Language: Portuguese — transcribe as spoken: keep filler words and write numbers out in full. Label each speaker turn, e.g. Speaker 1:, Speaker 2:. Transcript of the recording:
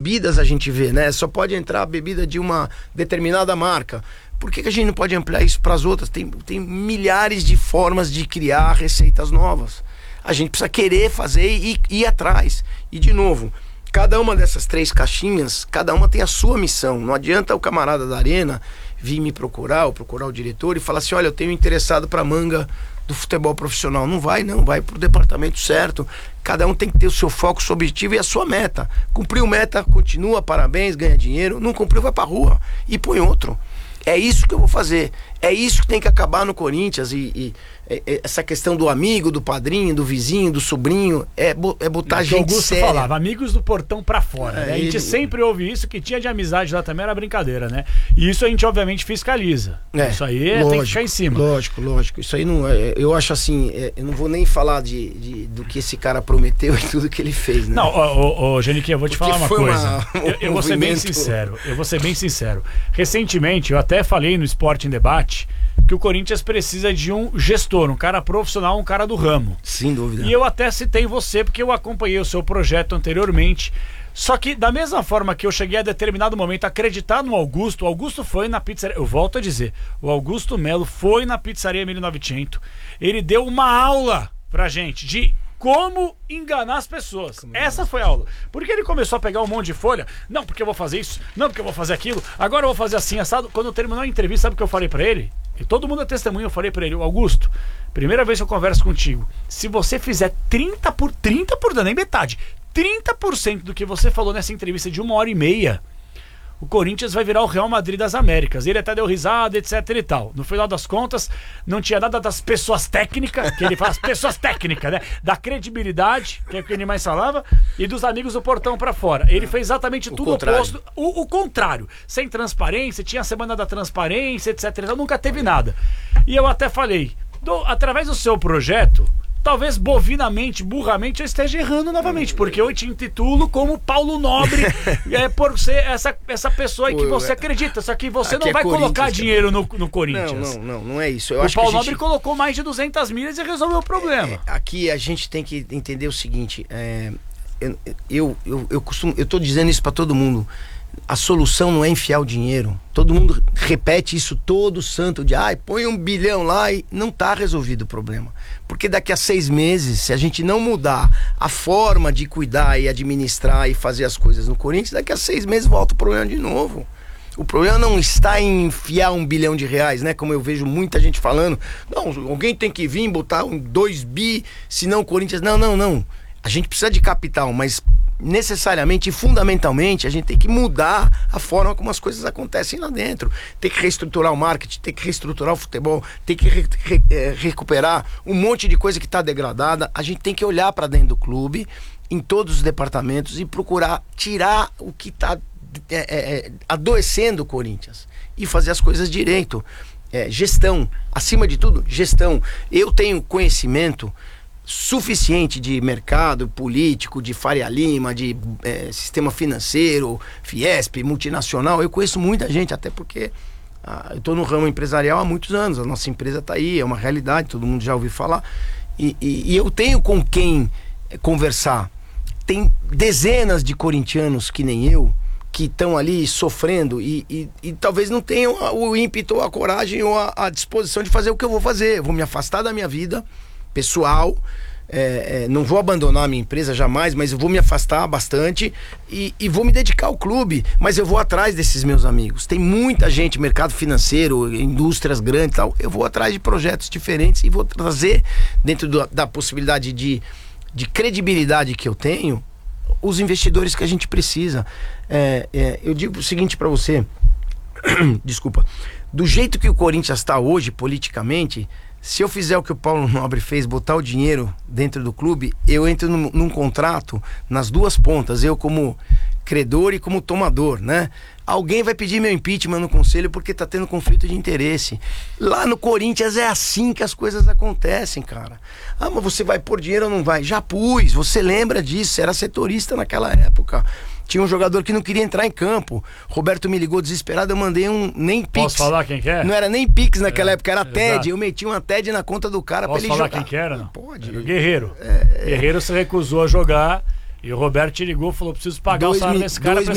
Speaker 1: bebidas a gente vê, né? Só pode entrar a bebida de uma determinada marca. Por que que a gente não pode ampliar isso para as outras? Tem, tem milhares de formas de criar receitas novas. A gente precisa querer fazer e ir atrás. E, de novo, cada uma dessas três caixinhas, cada uma tem a sua missão. Não adianta o camarada da Arena vir me procurar, ou procurar o diretor e falar assim, olha, eu tenho interessado para manga do futebol profissional. Não vai, não. Vai pro departamento certo. Cada um tem que ter o seu foco, o seu objetivo e a sua meta. Cumpriu meta, continua, parabéns, ganha dinheiro. Não cumpriu, vai pra rua e põe outro. É isso que eu vou fazer. É isso que tem que acabar no Corinthians. E, e, e essa questão do amigo, do padrinho, do vizinho, do sobrinho, é, é botar gente
Speaker 2: Augusto
Speaker 1: séria.
Speaker 2: falava, amigos do portão pra fora.
Speaker 1: É,
Speaker 2: né? A gente
Speaker 1: ele...
Speaker 2: sempre ouve isso, que tinha de amizade lá também era brincadeira, né? E isso a gente obviamente fiscaliza. É, isso aí lógico, tem que ficar em cima.
Speaker 1: Lógico, lógico. Isso aí não é, eu acho assim, é, eu não vou nem falar de, de, do que esse cara prometeu e tudo que ele fez, né?
Speaker 2: Não, ô, ô, Geniquinha, eu vou te
Speaker 1: Porque
Speaker 2: falar uma
Speaker 1: foi
Speaker 2: coisa.
Speaker 1: Uma, um
Speaker 2: eu, eu vou ser bem sincero. Eu vou ser bem sincero. Recentemente, eu até falei no Sport em Debate que o Corinthians precisa de um gestor, um cara profissional, um cara do ramo.
Speaker 1: Sem dúvida.
Speaker 2: E eu até citei você porque eu acompanhei o seu projeto anteriormente. Só que da mesma forma que eu cheguei a determinado momento a acreditar no Augusto, o Augusto foi na pizzaria, eu volto a dizer, o Augusto Melo foi na pizzaria mil e novecentos, ele deu uma aula pra gente de como enganar as pessoas. Como Essa foi a aula. Porque ele começou a pegar um monte de folha. Não, porque eu vou fazer isso. Não, porque eu vou fazer aquilo. Agora eu vou fazer assim, assado. Quando terminou a entrevista, sabe o que eu falei pra ele? E todo mundo é testemunha, eu falei pra ele, Augusto, primeira vez que eu converso contigo, se você fizer trinta por trinta por nem metade, trinta por cento do que você falou nessa entrevista de uma hora e meia, o Corinthians vai virar o Real Madrid das Américas. Ele até deu risada, etc e tal. No final das contas, não tinha nada das pessoas técnicas, que ele fala, as pessoas técnicas, né? Da credibilidade, que é o que ele mais falava, e dos amigos do portão pra fora. Ele fez exatamente tudo o oposto. O, o contrário. Sem transparência, tinha a semana da transparência, etc e tal. Nunca teve nada. E eu até falei, do, através do seu projeto, talvez bovinamente, burramente, eu esteja errando novamente, porque eu te intitulo como Paulo Nobre, é, por ser essa, essa pessoa aí que você acredita, só que você não vai colocar dinheiro no, no Corinthians.
Speaker 1: Não, não, não, não é isso. Eu
Speaker 2: o
Speaker 1: acho
Speaker 2: Paulo
Speaker 1: que a gente...
Speaker 2: Nobre colocou mais de duzentas milhas e resolveu o problema.
Speaker 1: É, aqui a gente tem que entender o seguinte, é, eu, eu, eu, eu costumo, eu tô dizendo isso para todo mundo, a solução não é enfiar o dinheiro. Todo mundo repete isso todo santo dia. Ai, põe um bilhão lá e não tá resolvido o problema. Porque daqui a seis meses, se a gente não mudar a forma de cuidar e administrar e fazer as coisas no Corinthians, daqui a seis meses volta o problema de novo. O problema não está em enfiar um bilhão de reais, né? Como eu vejo muita gente falando. Não, alguém tem que vir botar um dois bi, senão o Corinthians... Não, não, não. A gente precisa de capital, mas necessariamente e fundamentalmente a gente tem que mudar a forma como as coisas acontecem lá dentro. Tem que reestruturar o marketing, tem que reestruturar o futebol, tem que re, re, é, recuperar um monte de coisa que está degradada. A gente tem que olhar para dentro do clube, em todos os departamentos, e procurar tirar o que está é, é, adoecendo o Corinthians e fazer as coisas direito. É, gestão, acima de tudo, gestão. Eu tenho conhecimento suficiente de mercado político, de Faria Lima, de é, sistema financeiro, Fiesp, multinacional. Eu conheço muita gente, até porque ah, eu estou no ramo empresarial há muitos anos. A nossa empresa está aí, é uma realidade, todo mundo já ouviu falar. E, e, e eu tenho com quem conversar. Tem dezenas de corintianos que nem eu, que estão ali sofrendo e, e, e talvez não tenham o ímpeto, ou a coragem ou a, a disposição de fazer o que eu vou fazer. Eu vou me afastar da minha vida pessoal, é, é, não vou abandonar a minha empresa jamais, mas eu vou me afastar bastante e, e vou me dedicar ao clube, mas eu vou atrás desses meus amigos. Tem muita gente, mercado financeiro, indústrias grandes e tal, eu vou atrás de projetos diferentes e vou trazer, dentro do, da possibilidade de, de credibilidade que eu tenho, os investidores que a gente precisa. É, é, eu digo o seguinte para você, desculpa, do jeito que o Corinthians está hoje, politicamente, se eu fizer o que o Paulo Nobre fez, botar o dinheiro dentro do clube, eu entro num, num contrato nas duas pontas, eu como credor e como tomador, né? Alguém vai pedir meu impeachment no conselho porque tá tendo conflito de interesse. Lá no Corinthians é assim que as coisas acontecem, cara. Ah, mas você vai pôr dinheiro ou não vai? Já pus, você lembra disso, você era setorista naquela época. Tinha um jogador que não queria entrar em campo. Roberto me ligou desesperado, eu mandei um nem Pix.
Speaker 2: Posso falar quem que é?
Speaker 1: Não era nem Pix naquela é, época, era T E D.
Speaker 2: Exato.
Speaker 1: Eu meti uma T E D na conta do cara.
Speaker 2: Posso
Speaker 1: pra ele
Speaker 2: falar
Speaker 1: jogar.
Speaker 2: Quem que era? Não?
Speaker 1: Pode.
Speaker 2: Era o Guerreiro.
Speaker 1: É...
Speaker 2: Guerreiro se recusou a jogar e o Roberto te ligou e falou, preciso pagar dois o salário desse cara.